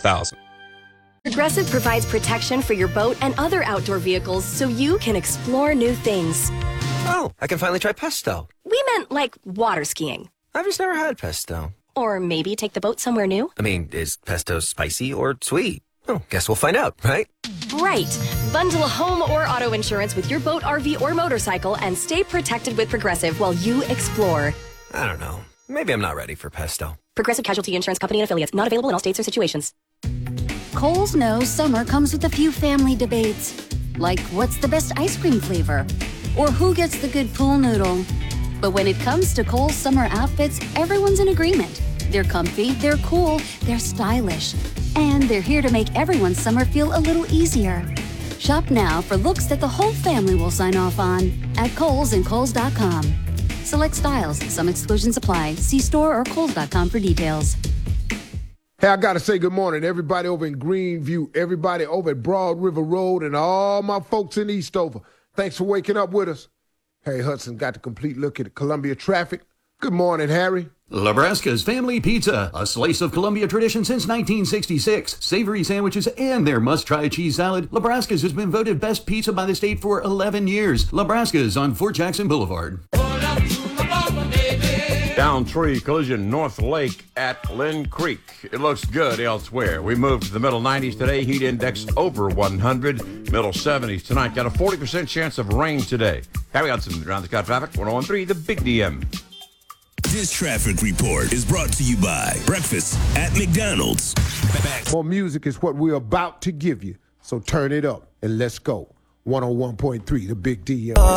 4000. Progressive provides protection for your boat and other outdoor vehicles so you can explore new things. Oh, I can finally try pesto. We meant like water skiing. I've just never had pesto. Or maybe take the boat somewhere new. I mean, is pesto spicy or sweet? Oh, guess we'll find out, right? Right. Bundle home or auto insurance with your boat, RV, or motorcycle and stay protected with Progressive while you explore. I don't know. Maybe I'm not ready for pesto. Progressive Casualty Insurance Company and Affiliates. Not available in all states or situations. Kohl's knows summer comes with a few family debates, like what's the best ice cream flavor, or who gets the good pool noodle. But when it comes to Kohl's summer outfits, everyone's in agreement. They're comfy, they're cool, they're stylish, and they're here to make everyone's summer feel a little easier. Shop now for looks that the whole family will sign off on at Kohl's and Kohl's.com. Select styles, some exclusions apply. See store or Kohl's.com for details. Hey, I got to say good morning to everybody over in Greenview, everybody over at Broad River Road, and all my folks in Eastover. Thanks for waking up with us. Harry Hudson got the complete look at Columbia traffic. Good morning, Harry. Nebraska's Family Pizza, a slice of Columbia tradition since 1966. Savory sandwiches and their must-try cheese salad. Nebraska's has been voted best pizza by the state for 11 years. Nebraska's on Fort Jackson Boulevard. Down 3, collision North Lake at Lynn Creek. It looks good elsewhere. We moved to the middle 90s today. Heat index over 100. Middle 70s tonight. Got a 40% chance of rain today. Harry Hudson, around the sky traffic, 101.3, the Big DM. This traffic report is brought to you by Breakfast at McDonald's. More music is what we're about to give you, so turn it up and let's go. 101.3, the Big DM.